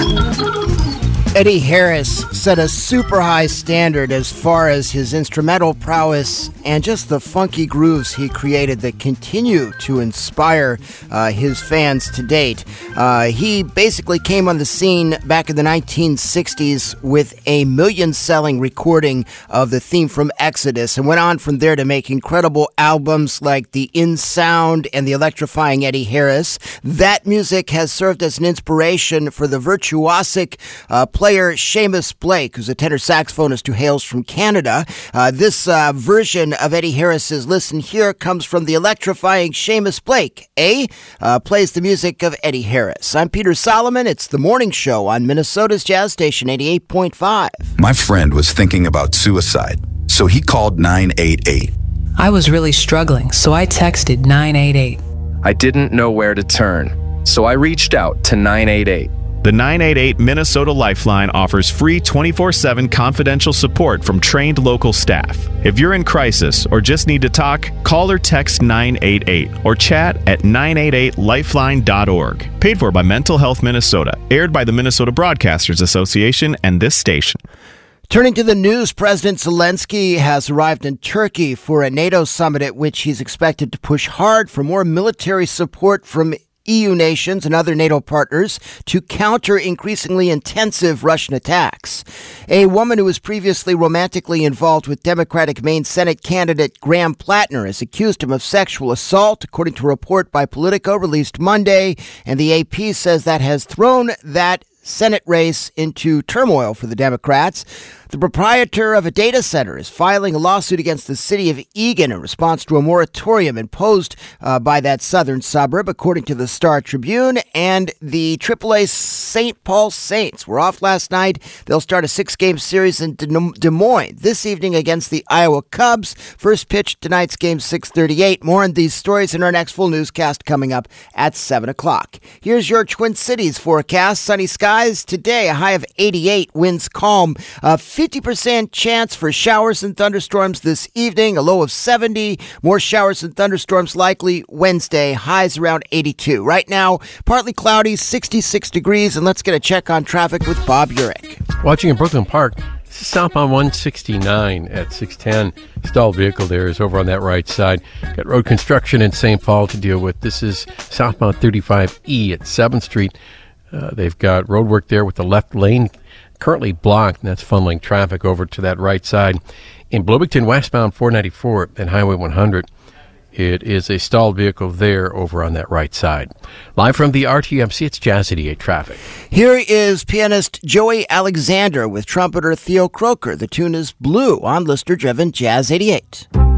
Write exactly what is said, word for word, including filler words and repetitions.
Eddie Harris set a super high standard as far as his instrumental prowess and just the funky grooves he created that continue to inspire uh, his fans to date. Uh, he basically came on the scene back in the nineteen sixties with a million-selling recording of the theme from Exodus and went on from there to make incredible albums like The In Sound and The Electrifying Eddie Harris. That music has served as an inspiration for the virtuosic uh, player Seamus Blake, who's a tenor saxophonist who hails from Canada. Uh, this uh, version of Eddie Harris's Listen Here comes from the electrifying Seamus Blake, eh? Uh, plays the music of Eddie Harris. I'm Peter Solomon. It's The Morning Show on Minnesota's Jazz Station eighty-eight point five. My friend was thinking about suicide, so he called nine eight eight. I was really struggling, so I texted nine eight eight. I didn't know where to turn, so I reached out to nine eight eight. The nine eight eight Minnesota Lifeline offers free twenty-four seven confidential support from trained local staff. If you're in crisis or just need to talk, call or text nine eight eight or chat at nine eight eight lifeline dot org. Paid for by Mental Health Minnesota. Aired by the Minnesota Broadcasters Association and this station. Turning to the news, President Zelensky has arrived in Turkey for a NATO summit at which he's expected to push hard for more military support from E U nations and other NATO partners to counter increasingly intensive Russian attacks. A woman who was previously romantically involved with Democratic Maine Senate candidate Graham Plattner has accused him of sexual assault, according to a report by Politico released Monday, and the A P says that has thrown that Senate race into turmoil for the Democrats. The proprietor of a data center is filing a lawsuit against the city of Eagan in response to a moratorium imposed uh, by that southern suburb, according to the Star Tribune. And the triple A Saint Paul Saints were off last night. They'll start a six-game series in Des Moines this evening against the Iowa Cubs. First pitch tonight's game, six thirty-eight. More on these stories in our next full newscast coming up at seven o'clock. Here's your Twin Cities forecast. Sunny skies today, a high of eighty-eight, winds calm. Uh, fifty percent chance for showers and thunderstorms this evening, a low of seventy. More showers and thunderstorms likely Wednesday, highs around eighty-two. Right now, partly cloudy, sixty-six degrees, and let's get a check on traffic with Bob Urich. Watching in Brooklyn Park, this is southbound one sixty-nine at six ten. Stalled vehicle there is over on that right side. Got road construction in Saint Paul to deal with. This is southbound thirty-five E at seventh Street. Uh, they've got road work there with the left lane currently blocked, and that's funneling traffic over to that right side. In Bloomington, westbound four ninety-four and Highway one hundred, it is a stalled vehicle there over on that right side. Live from the R T M C, it's Jazz eighty-eight traffic. Here is pianist Joey Alexander with trumpeter Theo Croker. The tune is Blue on listener-driven Jazz eighty-eight.